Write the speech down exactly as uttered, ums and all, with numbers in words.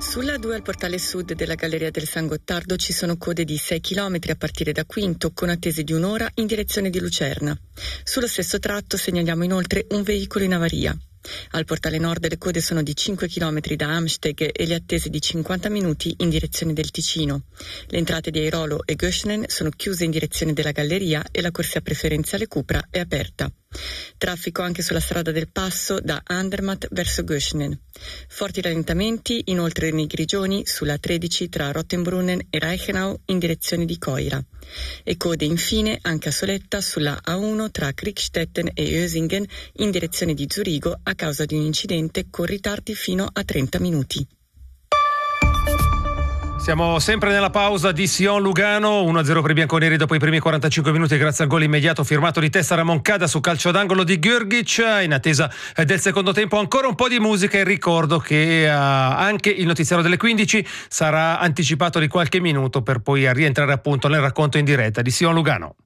Sulla due al portale sud della Galleria del San Gottardo ci sono code di sei chilometri a partire da Quinto, con attese di un'ora in direzione di Lucerna. Sullo stesso tratto segnaliamo inoltre un veicolo in avaria. Al portale nord le code sono di cinque chilometri da Amsteg e le attese di cinquanta minuti in direzione del Ticino. Le entrate di Airolo e Göschenen sono chiuse in direzione della Galleria e la corsia preferenziale Cupra è aperta. Traffico anche sulla strada del Passo da Andermatt verso Göschenen. Forti rallentamenti inoltre nei Grigioni sulla tredici tra Rottenbrunnen e Reichenau in direzione di Coira. E code infine anche a Soletta sulla A uno tra Kriegstetten e Ösingen in direzione di Zurigo a causa di un incidente con ritardi fino a trenta minuti. Siamo sempre nella pausa di Sion-Lugano, uno a zero per i bianconeri dopo i primi quarantacinque minuti grazie al gol immediato firmato di testa Ramoncada su calcio d'angolo di Gjurgic. In attesa del secondo tempo ancora un po' di musica e ricordo che uh, anche il notiziario delle quindici sarà anticipato di qualche minuto per poi rientrare appunto nel racconto in diretta di Sion-Lugano.